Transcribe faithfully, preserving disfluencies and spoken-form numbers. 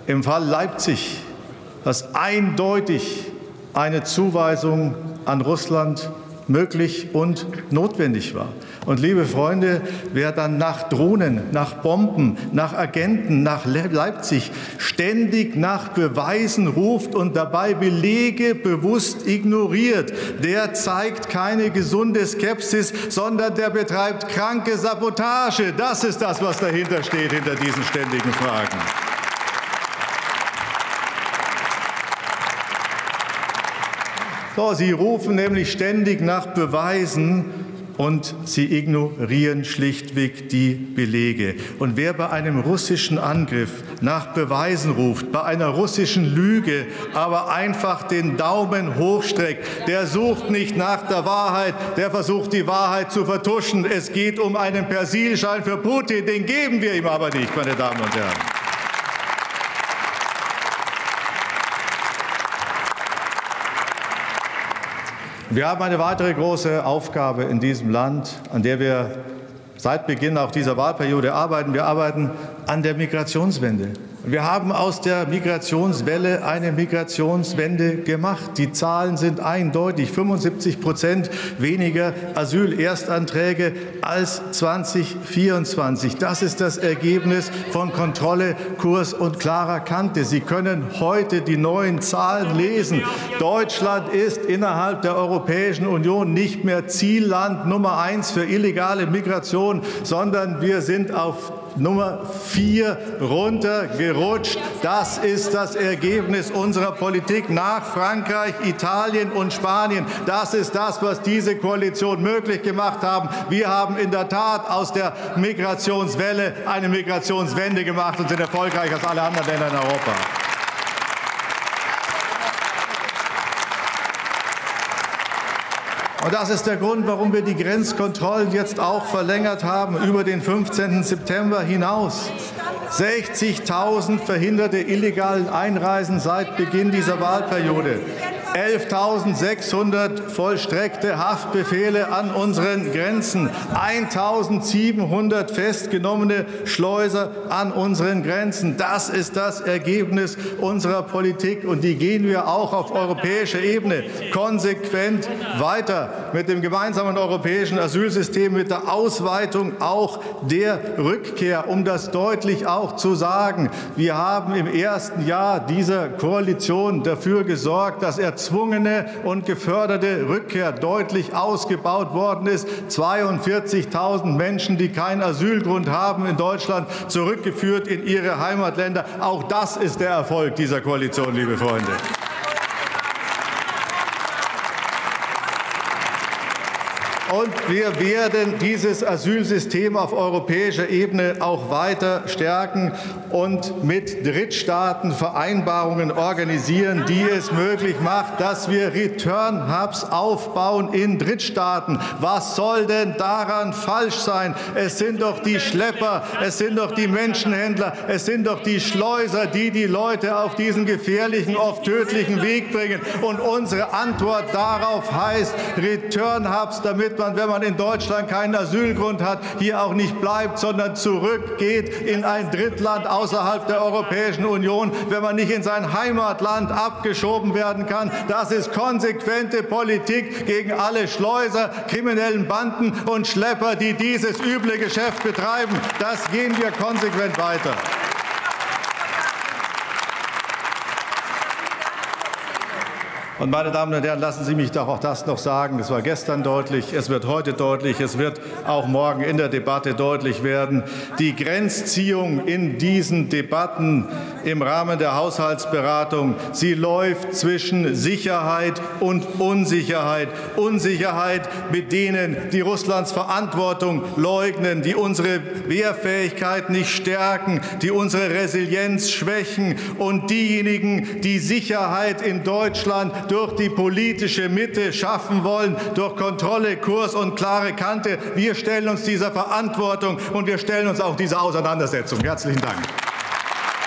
im Fall Leipzig, dass eindeutig eine Zuweisung an Russland möglich und notwendig war. Und liebe Freunde, wer dann nach Drohnen, nach Bomben, nach Agenten, nach Leipzig ständig nach Beweisen ruft und dabei Belege bewusst ignoriert, der zeigt keine gesunde Skepsis, sondern der betreibt kranke Sabotage. Das ist das, was dahinter steht, hinter diesen ständigen Fragen. So, Sie rufen nämlich ständig nach Beweisen und Sie ignorieren schlichtweg die Belege. Und wer bei einem russischen Angriff nach Beweisen ruft, bei einer russischen Lüge aber einfach den Daumen hochstreckt, der sucht nicht nach der Wahrheit, der versucht, die Wahrheit zu vertuschen. Es geht um einen Persilschein für Putin, den geben wir ihm aber nicht, meine Damen und Herren. Wir haben eine weitere große Aufgabe in diesem Land, an der wir seit Beginn auch dieser Wahlperiode arbeiten. Wir arbeiten an der Migrationswende. Wir haben aus der Migrationswelle eine Migrationswende gemacht. Die Zahlen sind eindeutig. fünfundsiebzig Prozent weniger Asylerstanträge als zweitausendvierundzwanzig. Das ist das Ergebnis von Kontrolle, Kurs und klarer Kante. Sie können heute die neuen Zahlen lesen. Deutschland ist innerhalb der Europäischen Union nicht mehr Zielland Nummer eins für illegale Migration, sondern wir sind auf Nummer vier runtergerutscht. Das ist das Ergebnis unserer Politik nach Frankreich, Italien und Spanien. Das ist das, was diese Koalition möglich gemacht haben. Wir haben in der Tat aus der Migrationswelle eine Migrationswende gemacht und sind erfolgreicher als alle anderen Länder in Europa. Und das ist der Grund, warum wir die Grenzkontrollen jetzt auch verlängert haben über den fünfzehnten September hinaus. sechzigtausend verhinderte illegalen Einreisen seit Beginn dieser Wahlperiode. elftausendsechshundert vollstreckte Haftbefehle an unseren Grenzen, eintausendsiebenhundert festgenommene Schleuser an unseren Grenzen. Das ist das Ergebnis unserer Politik, und die gehen wir auch auf europäischer Ebene konsequent weiter mit dem gemeinsamen europäischen Asylsystem, mit der Ausweitung auch der Rückkehr, um das deutlich auch zu sagen. Wir haben im ersten Jahr dieser Koalition dafür gesorgt, dass er erzwungene und geförderte Rückkehr deutlich ausgebaut worden ist. zweiundvierzigtausend Menschen, die keinen Asylgrund haben, in Deutschland zurückgeführt in ihre Heimatländer. Auch das ist der Erfolg dieser Koalition, liebe Freunde. Und wir werden dieses Asylsystem auf europäischer Ebene auch weiter stärken und mit Drittstaaten Vereinbarungen organisieren, die es möglich macht, dass wir Return-Hubs aufbauen in Drittstaaten. Was soll denn daran falsch sein? Es sind doch die Schlepper, es sind doch die Menschenhändler, es sind doch die Schleuser, die die Leute auf diesen gefährlichen, oft tödlichen Weg bringen. Und unsere Antwort darauf heißt Return-Hubs, damit man, wenn man in Deutschland keinen Asylgrund hat, hier auch nicht bleibt, sondern zurückgeht in ein Drittland außerhalb der Europäischen Union, wenn man nicht in sein Heimatland abgeschoben werden kann. Das ist konsequente Politik gegen alle Schleuser, kriminellen Banden und Schlepper, die dieses üble Geschäft betreiben. Das gehen wir konsequent weiter. Und, meine Damen und Herren, lassen Sie mich doch auch das noch sagen. Es war gestern deutlich, es wird heute deutlich, es wird auch morgen in der Debatte deutlich werden. Die Grenzziehung in diesen Debatten im Rahmen der Haushaltsberatung, sie läuft zwischen Sicherheit und Unsicherheit. Unsicherheit mit denen, die Russlands Verantwortung leugnen, die unsere Wehrfähigkeit nicht stärken, die unsere Resilienz schwächen, und diejenigen, die Sicherheit in Deutschland durch die politische Mitte schaffen wollen, durch Kontrolle, Kurs und klare Kante. Wir stellen uns dieser Verantwortung, und wir stellen uns auch dieser Auseinandersetzung. Herzlichen Dank.